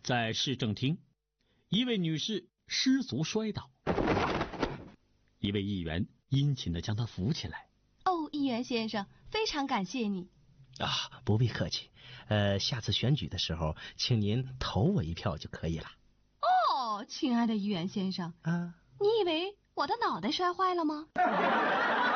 在市政厅，一位女士失足摔倒，一位议员殷勤地将她扶起来。 哦，议员先生，非常感谢你。 啊，不必客气。下次选举的时候，请您投我一票就可以了。 哦，亲爱的议员先生， 啊， 你以为我的脑袋摔坏了吗？